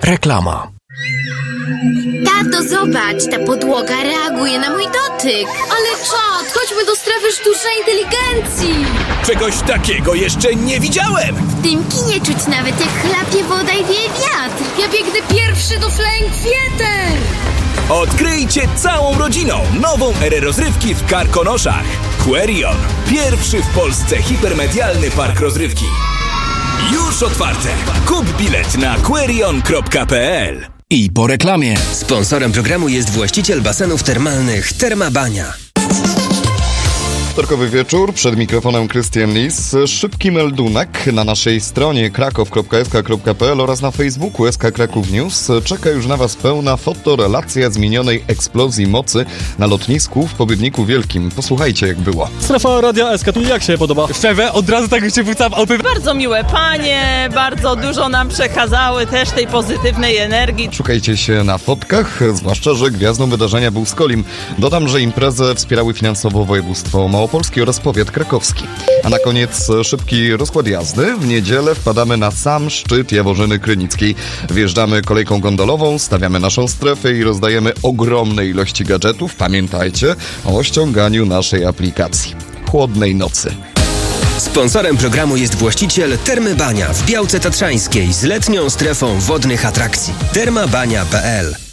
Reklama. Tato, zobacz, ta podłoga reaguje na mój dotyk. Ale czad, chodźmy do strefy sztucznej inteligencji. Czegoś takiego jeszcze nie widziałem. W tym kinie czuć nawet jak chlapie woda i wieje wiatr. Ja biegnę pierwszy do Flying Theater. Odkryjcie całą rodziną nową erę rozrywki w Karkonoszach. Querion. Pierwszy w Polsce hipermedialny park rozrywki. Już otwarte. Kup bilet na querion.pl. I po reklamie. Sponsorem programu jest właściciel basenów termalnych Termabania. Wtorkowy wieczór, przed mikrofonem Krystian Lis. Szybki meldunek na naszej stronie krakow.sk.pl oraz na Facebooku SK Kraków News. Czeka już na Was pełna fotorelacja z minionej eksplozji mocy na lotnisku w Pobiedniku Wielkim. Posłuchajcie, jak było. Strefa Radia SK, tu jak się podoba? Szczerze, od razu tak się wrzucam alpy. Bardzo miłe panie, bardzo dużo nam przekazały też tej pozytywnej energii. Szukajcie się na fotkach, zwłaszcza, że gwiazdą wydarzenia był Skolim. Dodam, że imprezę wspierały finansowo województwo małopolskie oraz powiat krakowski. A na koniec szybki rozkład jazdy. W niedzielę wpadamy na sam szczyt Jaworzyny Krynickiej. Wjeżdżamy kolejką gondolową, stawiamy naszą strefę i rozdajemy ogromne ilości gadżetów. Pamiętajcie o ściąganiu naszej aplikacji. Chłodnej nocy. Sponsorem programu jest właściciel Termy Bania w Białce Tatrzańskiej z letnią strefą wodnych atrakcji. Termabania.pl